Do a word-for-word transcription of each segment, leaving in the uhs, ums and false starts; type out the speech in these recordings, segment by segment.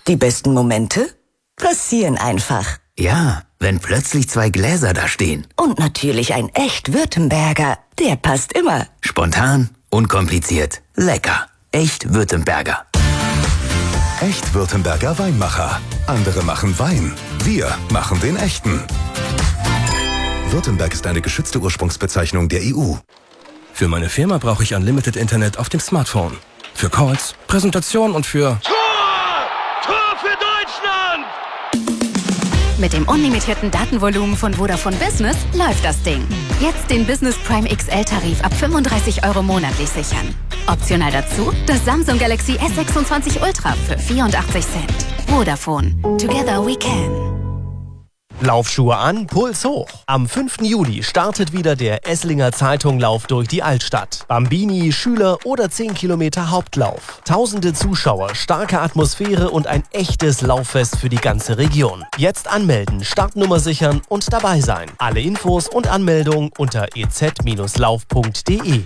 Die besten Momente passieren einfach. Ja, wenn plötzlich zwei Gläser da stehen. Und natürlich ein echt Württemberger. Der passt immer. Spontan, unkompliziert, lecker. Echt Württemberger. Echt Württemberger Weinmacher. Andere machen Wein. Wir machen den echten. Württemberg ist eine geschützte Ursprungsbezeichnung der E U. Für meine Firma brauche ich Unlimited Internet auf dem Smartphone. Für Calls, Präsentationen und für... Tor! Tor für Deutschland! Mit dem unlimitierten Datenvolumen von Vodafone Business läuft das Ding. Jetzt den Business Prime X L-Tarif ab fünfunddreißig Euro monatlich sichern. Optional dazu das Samsung Galaxy S sechsundzwanzig Ultra für vierundachtzig Cent. Vodafone. Together we can. Laufschuhe an, Puls hoch. Am fünften Juli startet wieder der Esslinger Zeitung-Lauf durch die Altstadt. Bambini, Schüler oder zehn Kilometer Hauptlauf. Tausende Zuschauer, starke Atmosphäre und ein echtes Lauffest für die ganze Region. Jetzt anmelden, Startnummer sichern und dabei sein. Alle Infos und Anmeldung unter e z Lauf punkt de.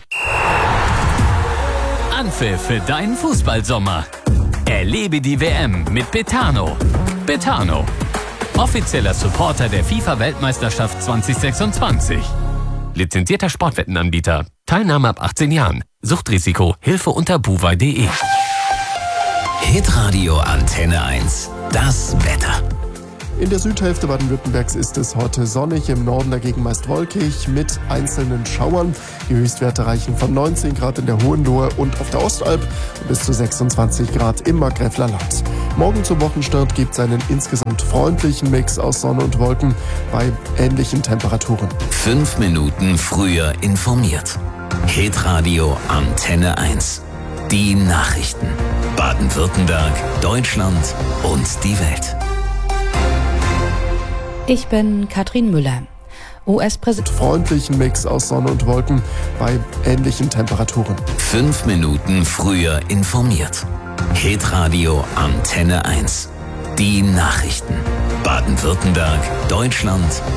Anpfiff für deinen Fußballsommer. Erlebe die W M mit Betano. Betano. Offizieller Supporter der FIFA-Weltmeisterschaft zwanzig sechsundzwanzig. Lizenzierter Sportwettenanbieter. Teilnahme ab achtzehn Jahren. Suchtrisiko. Hilfe unter buwei punkt de. Hitradio Antenne eins. Das Wetter. In der Südhälfte Baden-Württembergs ist es heute sonnig, im Norden dagegen meist wolkig mit einzelnen Schauern. Die Höchstwerte reichen von neunzehn Grad in der Hohenlohe und auf der Ostalb bis zu sechsundzwanzig Grad im Markgräfler Land. Morgen zum Wochenstart gibt es einen insgesamt freundlichen Mix aus Sonne und Wolken bei ähnlichen Temperaturen. Fünf Minuten früher informiert. Hitradio Antenne eins. Die Nachrichten. Baden-Württemberg, Deutschland und die Welt. Ich bin Katrin Müller. U S-Präsident. Freundlichen Mix aus Sonne und Wolken bei ähnlichen Temperaturen. Fünf Minuten früher informiert. Hitradio Antenne eins. Die Nachrichten. Baden-Württemberg, Deutschland